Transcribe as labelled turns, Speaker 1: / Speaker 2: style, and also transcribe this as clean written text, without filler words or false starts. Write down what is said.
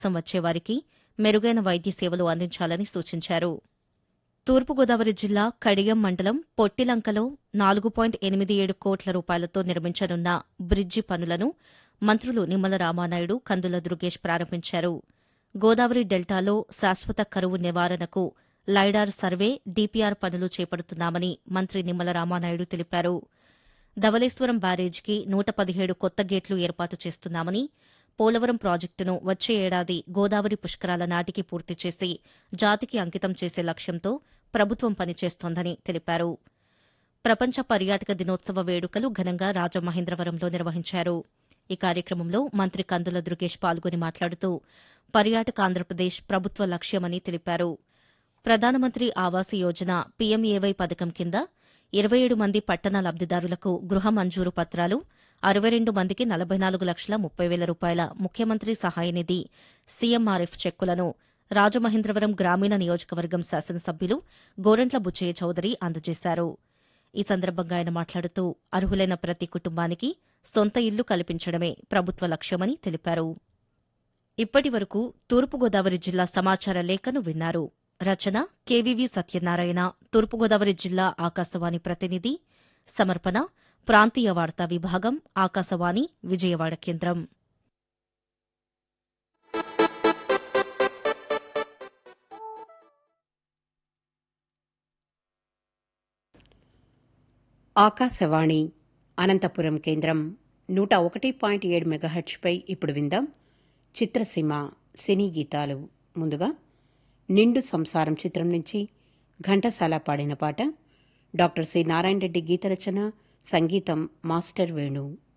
Speaker 1: వచ్చేవారికి మెరుగైన వైద్య సేవలు అందించాలని సూచించారు. తూర్పుగోదావరి జిల్లా కడియం మండలం పొట్టిలంకలో 4.87 కోట్ల రూపాయలతో నిర్మించనున్న బ్రిడ్జి పనులను మంత్రులు నిమ్మల రామానాయుడు, కందుల దుర్గేష్ ప్రారంభించారు. గోదావరి డెల్టాలో శాశ్వత కరువు నివారణకు లైడార్ సర్వే, డీపీఆర్ పనులు చేపడుతున్నామని మంత్రి నిమ్మల రామానాయుడు తెలిపారు. ధవళేశ్వరం బ్యారేజీకి 117 కొత్త గేట్లు ఏర్పాటు చేస్తున్నామని, పోలవరం ప్రాజెక్టును వచ్చే ఏడాది గోదావరి పుష్కరాల నాటికి పూర్తి చేసి జాతికి అంకితం చేసే లక్ష్యంతో ప్రభుత్వం పనిచేస్తోందని తెలిపారు. ప్రపంచ పర్యాటక దినోత్సవ వేడుకలు ఘనంగా రాజమహేంద్రవరంలో నిర్వహించారు. ఈ కార్యక్రమంలో మంత్రి కందుల దుర్గేష్ పాల్గొని మాట్లాడుతూ పర్యాటక ఆంధ్రప్రదేశ్ ప్రభుత్వ లక్ష్యమని తెలిపారు. ప్రధానమంత్రి ఆవాస్ యోజన పీఎంఏవై పథకం కింద 27 మంది పట్టణ లబ్దిదారులకు గృహ మంజూరు పత్రాలు, 62 మందికి 44,30,000 రూపాయల ముఖ్యమంత్రి సహాయనిధి సీఎంఆర్ఎఫ్ చెక్కులను రాజమహేంద్రవరం గ్రామీణ నియోజకవర్గం శాసనసభ్యులు గోరంట్ల బుచ్చయ్య చౌదరి అందజేశారు. ఈ సందర్భంగా ఆయన మాట్లాడుతూ అర్హులైన ప్రతి కుటుంబానికి సొంత ఇల్లు కల్పించడమే ప్రభుత్వ లక్ష్యమని తెలిపారు. ఇప్పటి వరకు తూర్పుగోదావరి జిల్లా సమాచార లేఖను విన్నారు. రచన కేవీవీ సత్యనారాయణ, తూర్పుగోదావరి జిల్లా ఆకాశవాణి ప్రతినిధి. సమర్పణ ప్రాంతీయ వార్తా విభాగం, ఆకాశవాణి విజయవాడ కేంద్రం.
Speaker 2: ఆకాశవాణి అనంతపురం కేంద్రం 101.7 మెగాహెర్ట్జ్పై ఇప్పుడు విందాం చిత్రసీమ సినీ గీతాలు. ముందుగా నిండు సంసారం చిత్రం నుంచి ఘంటసాల పాడిన పాట. డాక్టర్ సి నారాయణ రెడ్డి గీత రచన, సంగీతం మాస్టర్ వేణు.